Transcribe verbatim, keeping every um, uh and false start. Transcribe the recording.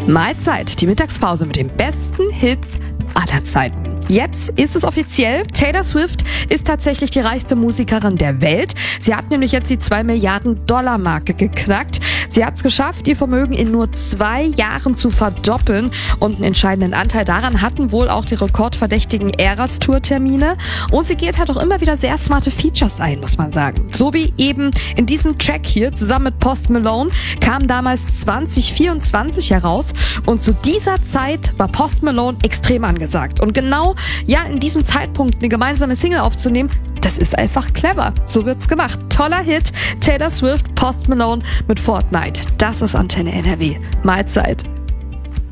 Mahlzeit, die Mittagspause mit den besten Hits aller Zeiten. Jetzt ist es offiziell, Taylor Swift ist tatsächlich die reichste Musikerin der Welt. Sie hat nämlich jetzt die zwei Milliarden Dollar Marke geknackt. Sie hat es geschafft, ihr Vermögen in nur zwei Jahren zu verdoppeln. Und einen entscheidenden Anteil daran hatten wohl auch die rekordverdächtigen Eras-Tour-Termine. Und sie geht halt auch immer wieder sehr smarte Features ein, muss man sagen. So wie eben in diesem Track hier zusammen mit Post Malone kam damals zwanzig vierundzwanzig heraus. Und zu dieser Zeit war Post Malone extrem angesagt. Und genau ja in diesem Zeitpunkt eine gemeinsame Single aufzunehmen, das ist einfach clever. So wird's gemacht. Toller Hit. Taylor Swift, Post Malone mit Fortnite. Das ist Antenne N R W. Mahlzeit.